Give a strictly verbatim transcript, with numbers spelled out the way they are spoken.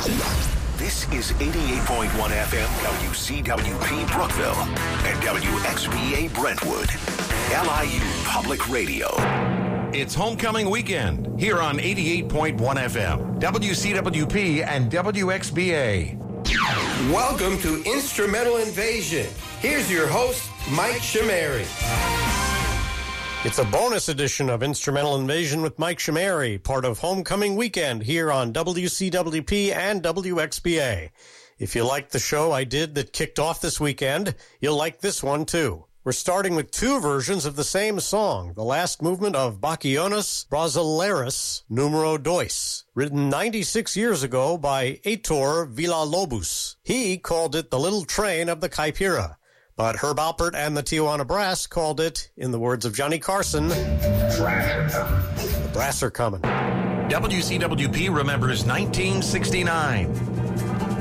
This is eighty-eight point one F M W C W P Brookville and W X B A Brentwood, L I U Public Radio. It's homecoming weekend here on eighty-eight point one F M, W C W P and W X B A. Welcome to Instrumental Invasion. Here's your host, Mike Shamari. It's a bonus edition of Instrumental Invasion with Mike Shamari, part of Homecoming Weekend here on W C W P and W X B A. If you liked the show I did that kicked off this weekend, you'll like this one too. We're starting with two versions of the same song, the last movement of Bacchianus Brasileiros numero dos, written ninety-six years ago by Heitor Villa-Lobos. He called it the Little Train of the Caipira, but Herb Alpert and the Tijuana Brass called it, in the words of Johnny Carson, the brass are coming. W C W P remembers nineteen sixty-nine.